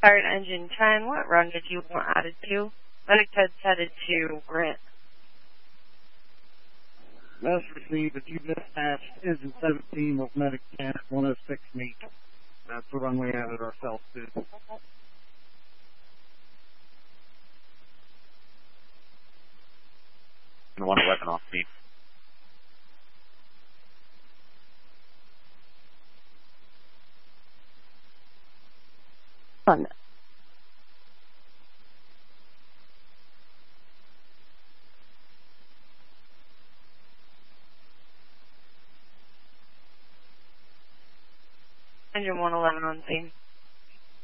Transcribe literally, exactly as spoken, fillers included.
Start engine ten. What run did you want added to? Medic Ted's headed to Grant. Message received that you dispatched engine seventeen with Medic ten at one oh six meet. That's the run we added ourselves to. And one eleven off speed. Fun. Engine one eleven on scene.